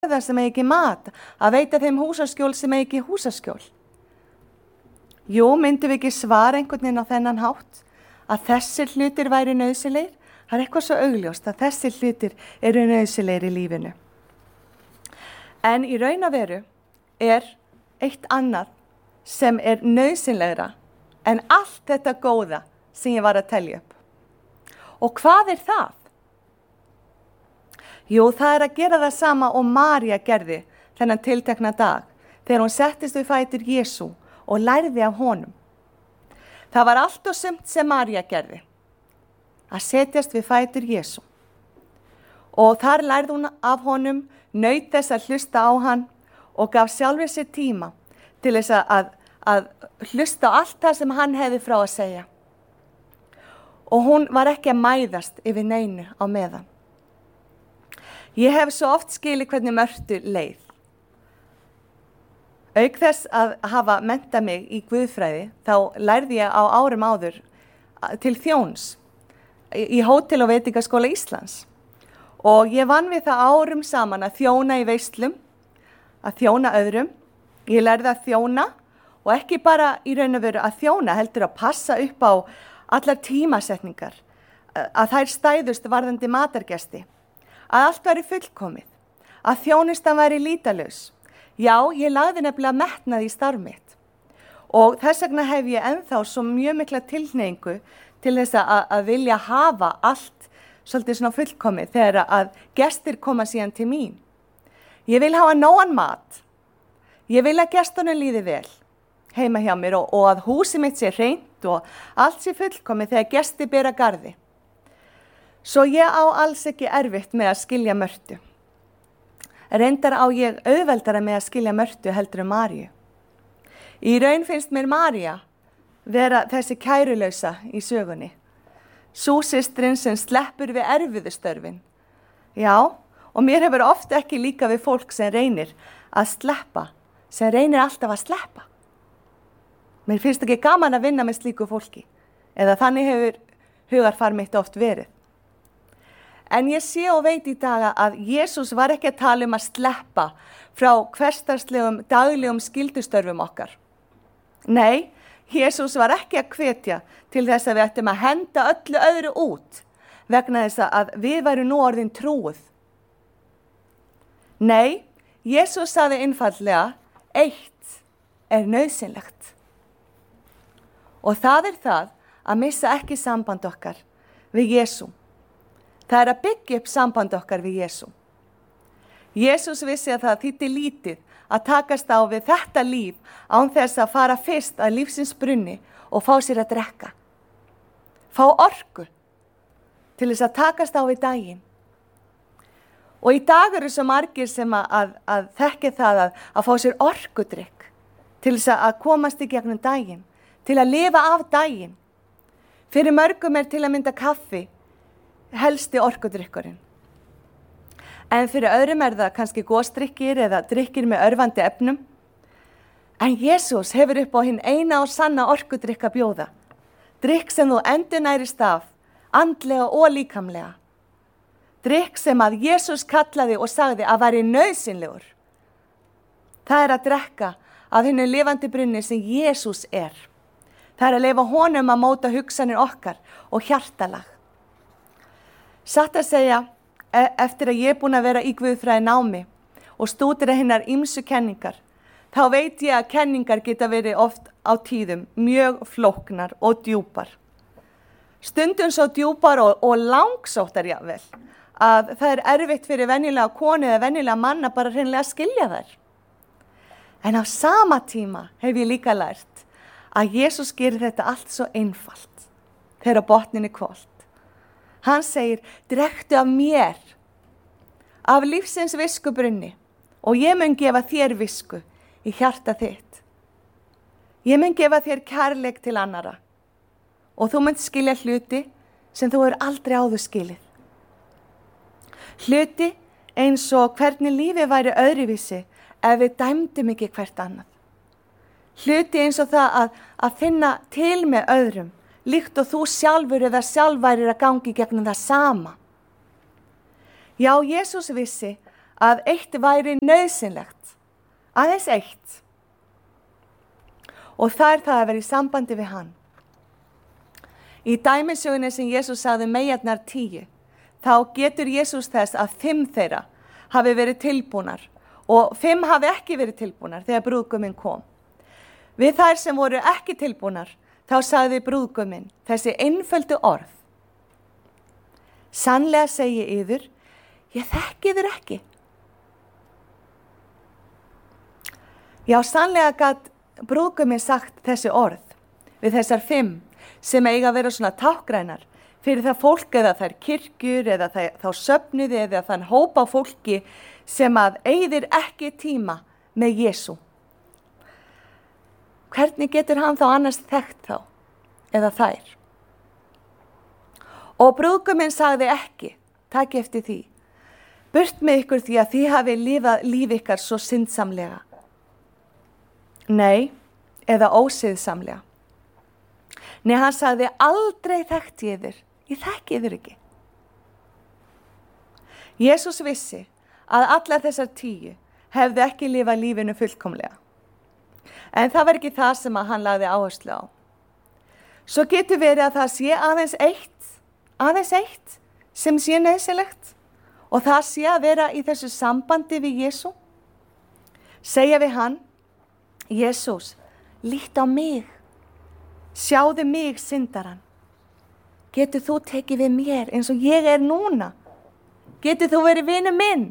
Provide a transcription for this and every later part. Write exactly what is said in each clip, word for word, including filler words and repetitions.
það sem eigi ekki mat, að veita þeim húsaskjól sem eigi ekki húsaskjól. Jú, myndum við ekki svara einhvern veginn á þennan hátt, að þessir hlutir væri nauðsynlegir? Það er eitthvað svo augljóst að þessir hlutir eru nauðsynlegir í lífinu. En í raun og veru er eitt annað sem er nauðsynlegra en allt þetta góða sem ég var að telja upp. Og hvað er það? Jú, það er að gera það sama og María gerði þennan tiltekna dag þegar hún settist við fætur Jesú og lærði af honum. Það var allt og sumt sem María gerði, að setjast við fætur Jesú. Og þar lærði hún af honum, naut þess að hlusta á hann og gaf sjálfur sér tíma til þess að, að hlusta á allt það sem hann hefði frá að segja. Og hún var ekki að mæðast yfir neinu á meðan. Ég hef svo oft skilið hvernig Mörtu leið. Auk þess að hafa menntað mig í guðfræði, þá lærði ég á árum áður til þjóns í Hótel- og veitingaskóla Íslands. Og ég vann við það árum saman að þjóna í veislum, að þjóna öðrum. Ég lærði að þjóna og ekki bara í raun og veru að þjóna, heldur að passa upp á allar tímasetningar, að þær stæðust varðandi matargesti. Að allt væri fullkomið, að þjónustan væri lítalaus. Já, ég lagði nefnilega metnað í starf mitt. Og þess vegna hef ég ennþá svo mjög mikla tilhneigingu til þess að, að vilja hafa allt svolítið svona fullkomið þegar að gestir koma síðan til mín. Ég vil hafa nógan mat. Ég vil að gestunum líði vel heima hjá mér og, og að húsið mitt sé hreint og allt sé fullkomið þegar gestir bera garði. Svo ég á alls ekki erfitt með að skilja Mörtu. Reyndar á ég auðveldara með að skilja Mörtu heldur en Maríu. Í raun finnst mér María vera þessi kærulausa í sögunni. Sú systrin sem sleppur við erfiðu störfin. Já, og mér hefur oft ekki líka við fólk sem reynir að sleppa, sem reynir alltaf að sleppa. Mér finnst ekki gaman að vinna með slíku fólki, eða þannig hefur hugarfar mitt oft verið. En ég sé og veit í dag að Jesús var ekki að tala um að sleppa frá hversdagslegum, daglegum skyldustörfum okkar. Nei, Jesús var ekki að hvetja til þess að við ættum að henda öllu öðru út vegna þess að við værum nú orðin trúuð. Nei, Jesús sagði einfaldlega, eitt er nauðsynlegt. Og það er það að missa ekki samband okkar við Jesú. Það er að byggja upp samband okkar við Jesú. Jesús vissi að það þýddi lítið að takast á við þetta líf án þess að fara fyrst að lífsins brunni og fá sér að drekka. Fá orku til þess að takast á við daginn. Og í dag eru svo margir sem að, að, að þekki það að, að fá sér orkudrykk til þess að komast í gegnum daginn, til að lifa af daginn. Fyrir mörgum er til að mynda kaffi helsti orkudrykkurinn. En fyrir öðrum er það kannski gosdrykkir eða drykkir með örvandi efnum. En Jesús hefur upp á hinn eina og sanna orkudrykk að bjóða. Drykk sem þú endurnærist af, andlega og líkamlega. Drykk sem að Jesús kallaði og sagði að væri nauðsynlegur. Það er að drekka af hinnu lifandi brunni sem Jesús er. Það er að leyfa honum að móta hugsanir okkar og hjartalag. Satt að segja, eftir að ég er búin að vera í guðfræði námi og stúdera hinnar ýmsu kenningar, þá veit ég að kenningar geta verið oft á tíðum mjög flóknar og djúpar. Stundum svo djúpar og, og langsóttar jafnvel, að það er erfitt fyrir venjulega konu eða venjulega manna bara hreinlega að skilja þær. En á sama tíma hef ég líka lært að Jesús gerir þetta allt svo einfalt þegar botnin er hvolft. Hann segir, drektu af mér, af lífsins viskubrunni og ég mun gefa þér visku í hjarta þitt. Ég mun gefa þér kærleik til annara og þú munt skilja hluti sem þú hefur aldrei áður skilið. Hluti eins og hvernig lífið væri öðruvísi ef við dæmdum ekki hvert annað. Hluti eins og það að, að finna til með öðrum, líkt og þú sjálfur eða sjálfværir að gangi gegnum það sama. Já, Jesús vissi að eitt væri nauðsynlegt, aðeins eitt. Og það er það að vera í sambandi við hann. Í dæmisögunni sem Jesús sagði meyjarnar tíu, þá getur Jesús þess að fimm þeirra hafi verið tilbúnar og fimm hafi ekki verið tilbúnar þegar brúðguminn kom. Við þær sem voru ekki tilbúnar, þá sagði brúðguminn þessi einföldu orð. Sannlega segi yður, ég þekki yður ekki. Já, sannlega gat brúðguminn sagt þessi orð við þessar fimm sem eiga að vera svona tákgrænar fyrir það fólk eða þær kirkjur eða það, þá söfnuði eða þann hópa fólki sem að eyðir ekki tíma með Jesú. Hvernig getur hann þá annars þekkt þá eða þær? Og brúðguminn sagði ekki, takk eftir því, burt með ykkur því að þið hafi lifað líf ykkar svo syndsamlega. Nei, eða ósiðsamlega. Nei, hann sagði aldrei þekkt ég yður, ég þekki yður ekki. Jesús vissi að allar þessar tíu hefðu ekki lifað lífinu fullkomlega. En það var ekki það sem hann lagði áherslu á. Svo getur verið að það sé aðeins eitt, aðeins eitt sem sé nauðsynlegt og það sé að vera í þessu sambandi við Jesú. Segja við hann, Jesús, lít á mig, sjáðu mig syndaran. Getur þú tekið við mér eins og ég er núna? Getur þú verið vinur minn?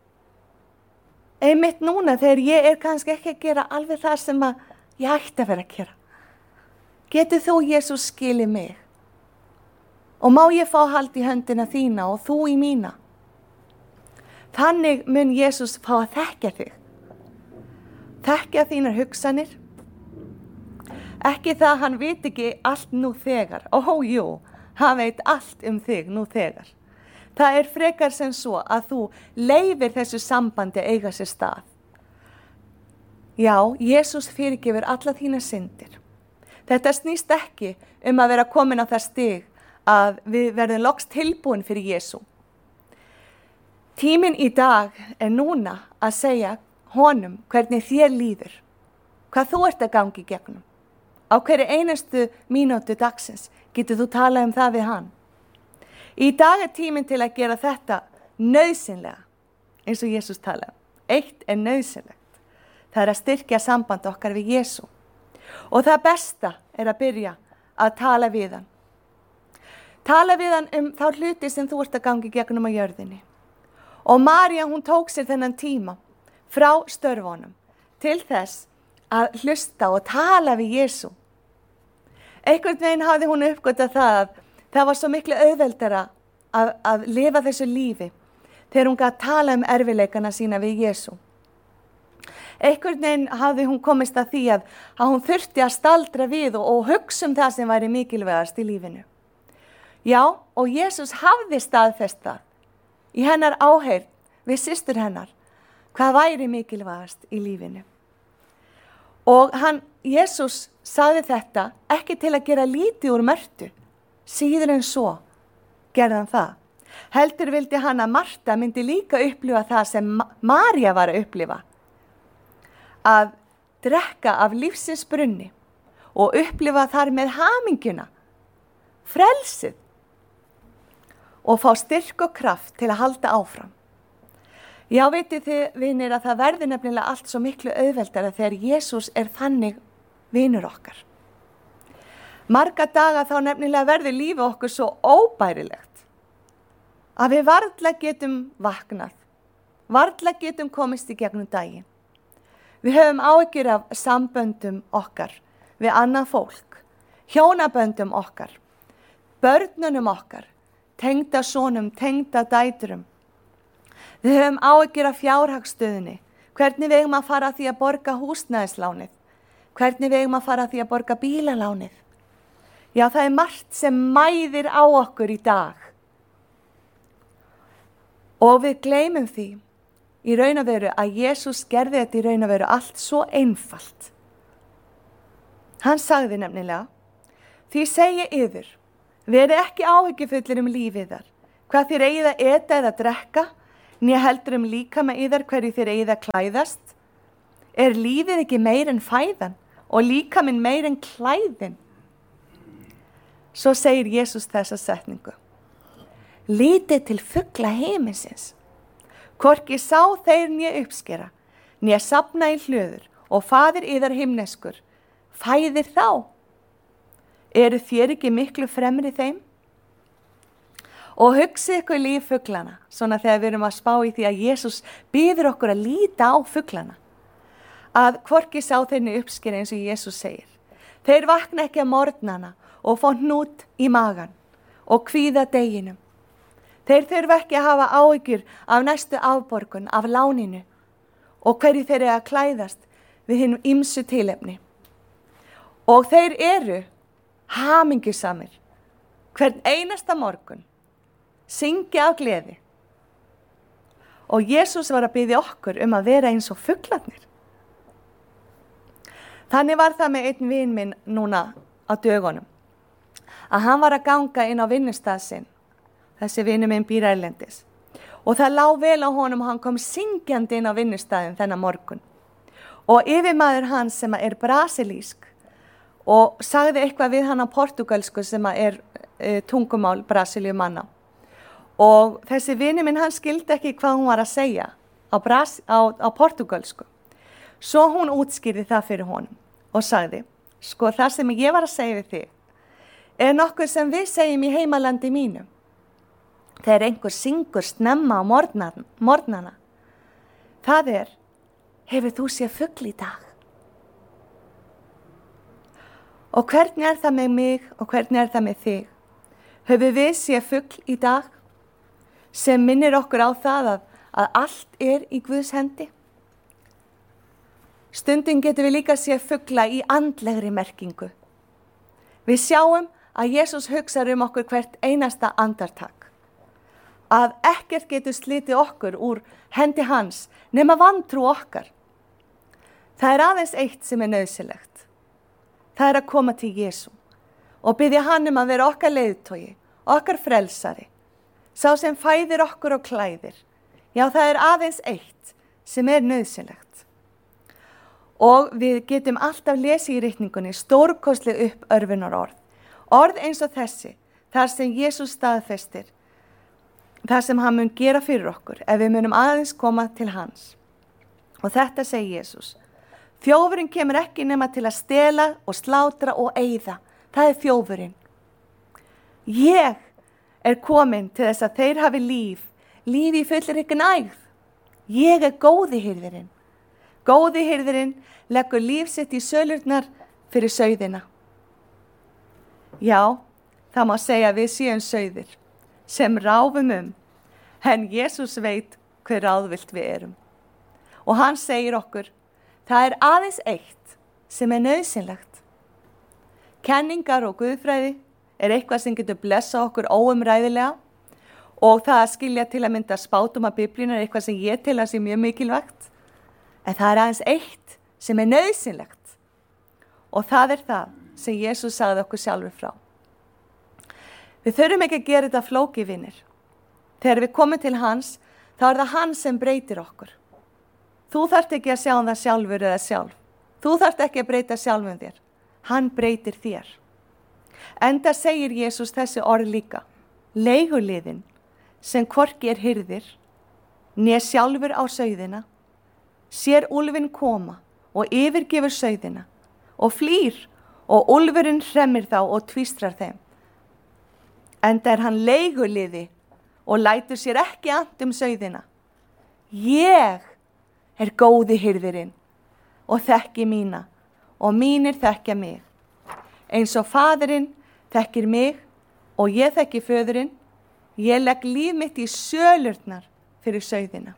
Einmitt núna þegar ég er kannski ekki að gera alveg það sem að ég ætti að vera að gera. Getur þú, Jesús, skilið mig? Og má ég fá hald í höndina þína og þú í mína? Þannig mun Jesús fá að þekkja þig. Þekkja þínar hugsanir. Ekki það að hann veit ekki allt nú þegar. Ó, jú, hann veit allt um þig nú þegar. Það er frekar sem svo að þú leifir þessu sambandi eiga sér stað. Já, Jesús fyrirgefur alla þína syndir. Þetta snýst ekki um að vera komin á það stig að við verðum loks tilbúin fyrir Jesú. Tíminn í dag er núna að segja honum hvernig þér líður, hvað þú ert að gangi í gegnum. Á hverju einustu mínútu dagsins getur þú talað um það við hann. Í dag er tíminn til að gera þetta nauðsynlega, eins og Jesús talaði. Eitt er nauðsynlegt. Það er að styrkja samband okkar við Jesú. Og það besta er að byrja að tala við hann. Tala við hann um þá hluti sem þú ert að gangi gegnum á jörðinni. Og María, hún tók sér þennan tíma frá störfunum til þess að hlusta og tala við Jesú. Einhvern veginn hafði hún uppgötað það að það var svo miklu auðveldara að, að lifa þessu lífi þegar hún gat tala um erfileikana sína við Jesú. Einhvern veginn hafði hún komist að því að, að hún þurfti að staldra við og, og hugsa um það sem væri mikilvægast í lífinu. Já, og Jesús hafði staðfest það í hennar áheyrn við systur hennar, hvað væri mikilvægast í lífinu. Og hann, Jesús, sagði þetta ekki til að gera lítið úr Mörtu, síður en svo gerði hann það. Heldur vildi hann að Marta myndi líka upplifa það sem María var að upplifa. Að drekka af lífsins brunni og upplifa þar með hamingjuna, frelsið og fá styrk og kraft til að halda áfram. Já, vitið þið, vinir, að það verður nefnilega allt svo miklu auðveldara þegar Jesús er þannig vinur okkar. Marga daga þá nefnilega verður lífið okkur svo óbærilegt að við varla getum vaknað, varla getum komist í gegnum daginn. Við höfum áhyggjur af samböndum okkar við annað fólk, hjónaböndum okkar, börnunum okkar, tengda sonum, tengda dæturum. Við höfum áhyggjur af fjárhagsstöðunni, hvernig við eigum að fara að því að borga húsnæðislánið, hvernig við eigum að fara að því að borga bílalánið. Já, það er margt sem mæðir á okkur í dag. Og við gleymum því í raun og veru að Jesús gerði þetta í raun og veru allt svo einfalt. Hann sagði nefnilega, því segi yður, verið ekki áhyggjufullir um lífið þar, hvað þér eigið að eta eða drekka, né heldur um líkama yðar hverju þér eigið að klæðast. Er lífið ekki meir en fæðan og líkaminn meir en klæðin? Svo segir Jesús þessa setningu. Lítið til fugla himinsins. Hvorki sá þeir né uppskera, né safna í hlöður og faðir yðar himneskur, fæðir þá. Eru þér ekki miklu fremri þeim? Og hugsið ykkur líf fuglana, svona þegar við erum að spá í því að Jesús biður okkur að líta á fuglana. Að hvorki sá þeir né uppskera eins og Jesús segir. Þeir vakna ekki að morgnana og fá hnút í magan og kvíða deginum. Þeir þurfa ekki að hafa áhyggjur af næstu afborgun, af láninu og hverju þeir eru að klæðast við hinum ýmsu tilefni. Og þeir eru hamingjusamir hvern einasta morgun, syngja af gleði. Og Jesús var að biðja okkur um að vera eins og fuglarnir. Þannig var það með einn vin minn núna á dögunum, að hann var að ganga inn á vinnustað sinn. Þessi vinur minn býr erlendis. Og það lá vel á honum og hann kom syngjandi inn á vinnustaðin þennan morgun. Og yfirmaður hans sem er brasilísk og sagði eitthvað við hann á portugalsku sem er e, tungumál Brasilíumanna. Og þessi vinur minn hann skildi ekki hvað hún var að segja á, Bras, á, á portugalsku. Svo hún útskýrði það fyrir honum og sagði, sko það sem ég var að segja við þig er nokkuð sem við segjum í heimalandi mínu. Þegar einhver syngur snemma á morgnan, morgnana. Það er, hefur þú séð fugl í dag? Og hvernig er það með mig og hvernig er það með þig? Höfum við séð fugl í dag sem minnir okkur á það að, að allt er í Guðs hendi? Stundum getum við líka séð fugla í andlegri merkingu. Við sjáum að Jesús hugsar um okkur hvert einasta andartak. Að ekkert getur slitið okkur úr hendi hans nema vantrú okkar. Það er aðeins eitt sem er nauðsynlegt. Það er að koma til Jesú og biðja hann um að vera okkar leiðtogi, okkar frelsari, sá sem fæðir okkur og klæðir. Já, það er aðeins eitt sem er nauðsynlegt. Og við getum alltaf lesið í ritningunni stórkostleg upp örvunar orð. Orð eins og þessi, þar sem Jesús staðfestir það sem hann mun gera fyrir okkur ef við munum aðeins koma til hans. Og þetta segir Jesús. Þjófurinn kemur ekki nema til að stela og slátra og eyða. Það er þjófurinn. Ég er komin til þess að þeir hafi líf, líf í fullri gnægð. Ég er góði hirðirinn. Góði hirðirinn leggur líf sitt í sölurnar fyrir sauðina. Já, það má segja að við séum sauðir sem ráfum um, en Jesús veit hver ráðvillt við erum. Og hann segir okkur, það er aðeins eitt sem er nauðsynlegt. Kenningar og guðfræði er eitthvað sem getur blessað okkur óumræðilega og það að skilja til að mynda spátum að Biblíun er eitthvað sem ég til að sé mjög mikilvægt. En það er aðeins eitt sem er nauðsynlegt og það er það sem Jesús sagði okkur sjálfur frá. Við þurfum ekki að gera þetta flókið, vinir. Þegar við komum til hans, þá er það hann sem breytir okkur. Þú þarft ekki að sjá um það sjálfur eða sjálf. Þú þarft ekki að breyta sjálfum þér. Hann breytir þér. Enda segir Jesús þessi orð líka. Leiguliðinn sem hvorki er hirðir, né sjálfur á sauðina, sér úlfinn koma og yfirgefur sauðina og flýr og úlfurinn hremmir þá og tvístrar þeim. Enda er hann leiguliði og lætur sér ekki annt um sauðina. Ég er góði hirðirinn og þekki mína og mínir þekkja mig. Eins og faðirinn þekkir mig og ég þekki föðurinn, ég legg líf mitt í sölurnar fyrir sauðina.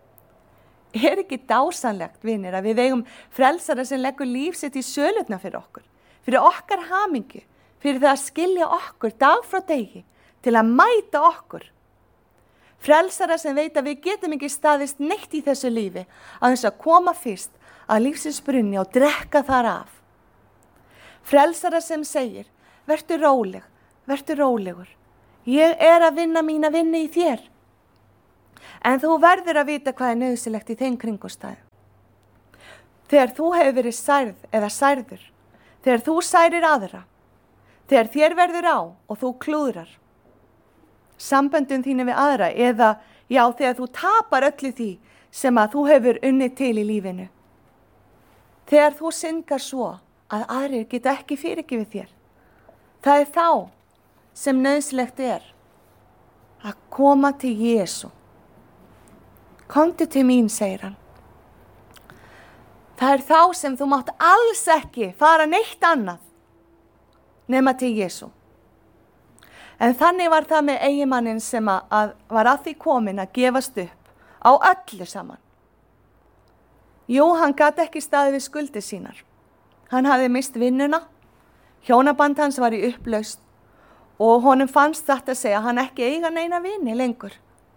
Er ekki dásanlegt, vinir, að við eigum frelsara sem leggur líf sitt í sölurnar fyrir okkur, fyrir okkar hamingju, fyrir það að skilja okkur dag frá degi til að mæta okkur. Frelsara sem veit að við getum ekki staðist neitt í þessu lífi að þess að koma fyrst að lífsins brunni og drekka þar af. Frelsara sem segir, vertu róleg, vertu rólegur. Ég er að vinna mína vinnu í þér. En þú verður að vita hvað er nauðsynlegt í þeim kringumstæðum. Þegar þú hefur verið særð eða særður, þegar þú særir aðra, þegar þér verður á og þú klúðrar, samböndum þínu við aðra eða já, þegar þú tapar öllu því sem að þú hefur unnið til í lífinu. Þegar þú syndgar svo að aðrir geta ekki fyrirgefið þér, það er þá sem nauðsynlegt er að koma til Jesú. Komdu til mín, segir hann. Það er þá sem þú mátt alls ekki fara neitt annað nema til Jesú. En þannig var það með eiginmanninn sem að, að var að því komin að gefast upp á öllu saman. Jú, hann gat ekki staðið við skuldir sínar. Hann hafði mist vinnuna, hjónaband hans var í upplausn og honum fannst þetta að segja að hann ekki eiga neina vini lengur.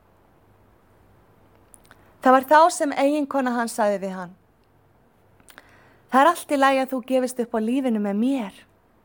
Það var þá sem eiginkona hans sagði við hann: það er allt í lagi að þú gefist upp á lífinu með mér.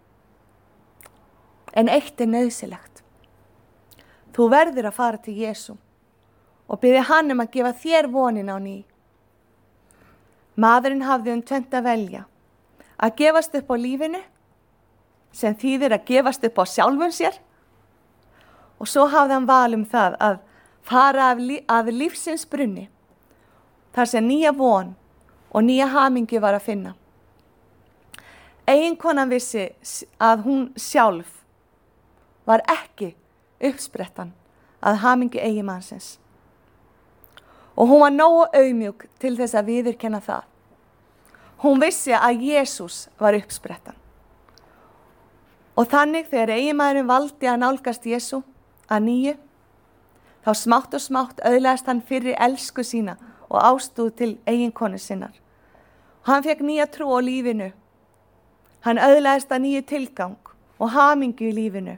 En eitt er nauðsynlegt. Þú verður að fara til Jesú og biðja hann um að gefa þér vonin á ný. Maðurinn hafði um tvennt að velja. Að gefast upp á lífinu, sem þýðir að gefast upp á sjálfum sér. Og svo hafði hann val um það að fara af lí- að lífsins brunni, þar sem nýja von og nýja hamingju var að finna. Eiginkonan vissi að hún sjálf var ekki uppsprettan að hamingju eiginmannsins. Og hún var nógu auðmjúk til þess að viðurkenna það. Hún vissi að Jesús var uppsprettan. Og þannig þegar eiginmaðurinn valdi að nálgast Jesú að nýju, þá smátt og smátt öðlaðist hann fyrir elsku sína og ástúð til eiginkonu sinnar. Hann fekk nýja trú á lífinu. Hann öðlaðist að nýju tilgang og hamingju í lífinu.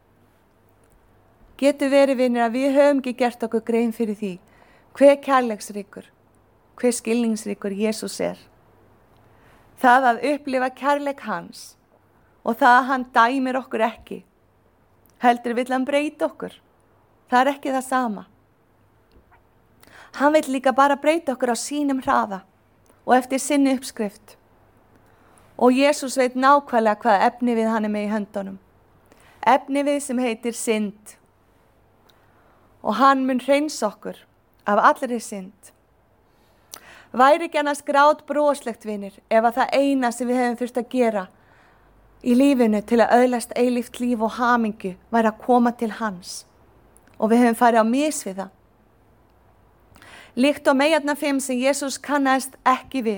Getur verið, vinir, að við höfum ekki gert okkur grein fyrir því hver kærleiksríkur, hver skilningsríkur Jesús er. Það að upplifa kærleik hans og það að hann dæmir okkur ekki, heldur vill hann breyta okkur. Það er ekki það sama. Hann vill líka bara breyta okkur á sínum hraða og eftir sinni uppskrift. Og Jesús veit nákvæmlega hvað efni við hann er með í höndunum. Efni við sem heitir synd. Og hann mun hreinsa okkur af allri synd. Væri ekki annars grát broslegt, vinir, ef að það eina sem við hefum þurft að gera í lífinu til að öðlast eilíft líf og hamingju væri að koma til hans. Og við hefum farið á mis við það. Líkt og meyjarnar fimm sem Jesús kannaðist ekki við.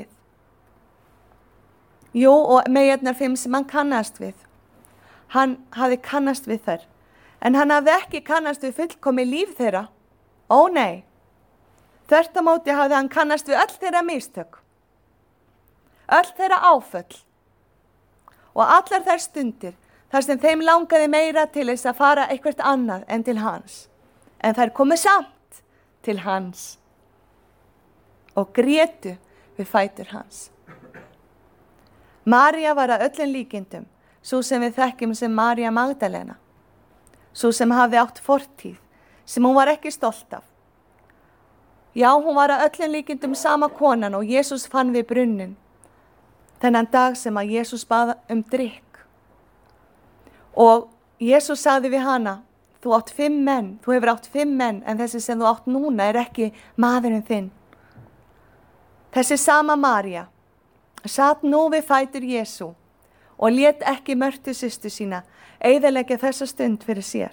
Jú, og meyjarnar fimm sem hann kannaðist við. Hann hafði kannast við þær. En hann hafði ekki kannast við fullkomið líf þeirra. Ó nei, þvert á móti hafði hann kannast við öll þeirra mistök. Öll þeirra áföll. Og allar þær stundir þar sem þeim langaði meira til þess að fara eitthvað annað en til hans. En þær komu samt til hans. Og grétu við fætur hans. María var að öllum líkindum, svo sem við þekkjum sem María Magdalena. Svo sem hafði átt fortíð, sem hún var ekki stolt af. Já, hún var að öllum líkindum sama konan og Jesús fann við brunnin. Þennan dag sem að Jesús bað um drykk. Og Jesús sagði við hana: þú átt fimm menn, þú hefur átt fimm menn, en þessi sem þú átt núna er ekki maðurinn þinn. Þessi sama María satt nú við fætur Jesú og lét ekki mörtu systur sína eyðileggja þessa stund fyrir sér.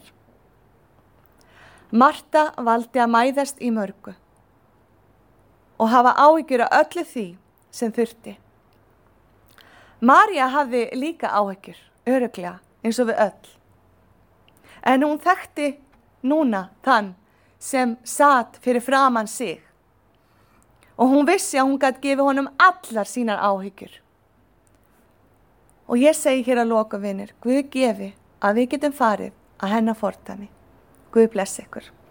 Marta valdi að mæðast í mörgu og hafa áhyggjur af öllu því sem þurfti. María hafði líka áhyggjur, örugglega, eins og við öll. En hún þekkti núna þann sem sat fyrir framan sig. Og hún vissi að hún gat gefið honum allar sínar áhyggjur. Og ég segi hér að loka, vinir, Guð gefi að við getum farið að hennar fordæmi. Guð blessi ykkur.